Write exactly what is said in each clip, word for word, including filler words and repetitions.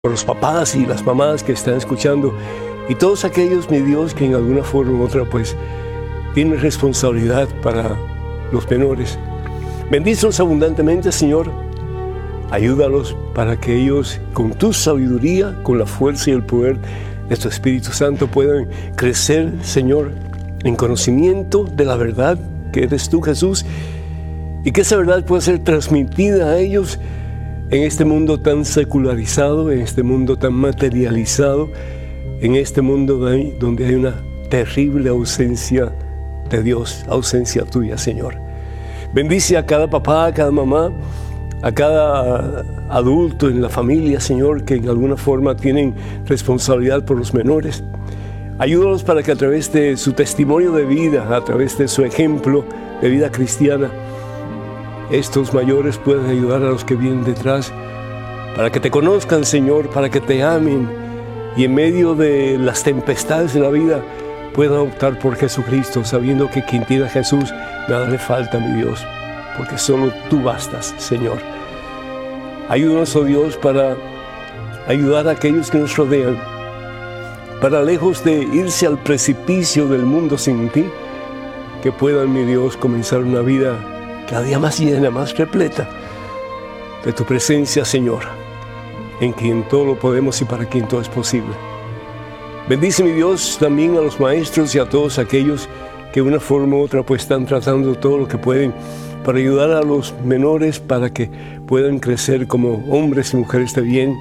por los papás y las mamás que están escuchando y todos aquellos, mi Dios, que en alguna forma u otra pues tienen responsabilidad para los menores. Bendícelos abundantemente, Señor. Ayúdalos para que ellos, con tu sabiduría, con la fuerza y el poder de tu Espíritu Santo, puedan crecer, Señor, en conocimiento de la verdad que eres tú, Jesús, y que esa verdad pueda ser transmitida a ellos en este mundo tan secularizado, en este mundo tan materializado, en este mundo donde hay una terrible ausencia de Dios, ausencia tuya, Señor. Bendice a cada papá, a cada mamá, a cada adulto en la familia, Señor, que en alguna forma tienen responsabilidad por los menores. Ayúdalos para que a través de su testimonio de vida, a través de su ejemplo de vida cristiana, estos mayores pueden ayudar a los que vienen detrás, para que te conozcan, Señor, para que te amen y en medio de las tempestades de la vida puedan optar por Jesucristo, sabiendo que quien tiene a Jesús, nada le falta, mi Dios, porque solo tú bastas, Señor. Ayúdanos, oh Dios, para ayudar a aquellos que nos rodean, para lejos de irse al precipicio del mundo sin ti, que puedan, mi Dios, comenzar una vida cada día más llena, más repleta de tu presencia, Señor, en quien todo lo podemos y para quien todo es posible. Bendice, mi Dios, también a los maestros y a todos aquellos que de una forma u otra pues están tratando todo lo que pueden para ayudar a los menores para que puedan crecer como hombres y mujeres de bien,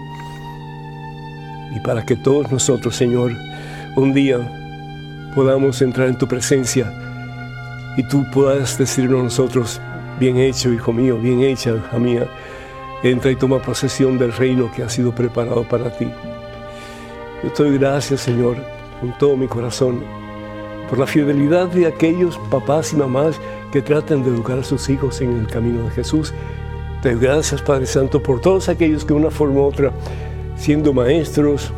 y para que todos nosotros, Señor, un día podamos entrar en tu presencia y tú puedas decirnos a nosotros: bien hecho, hijo mío, bien hecha, hija mía, entra y toma posesión del reino que ha sido preparado para ti. Yo te doy gracias, Señor, con todo mi corazón, por la fidelidad de aquellos papás y mamás que tratan de educar a sus hijos en el camino de Jesús. Te doy gracias, Padre Santo, por todos aquellos que de una forma u otra, siendo maestros,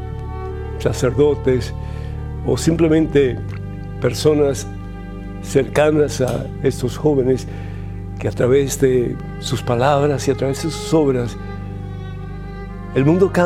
sacerdotes o simplemente personas cercanas a estos jóvenes, que a través de sus palabras y a través de sus obras, el mundo cambia.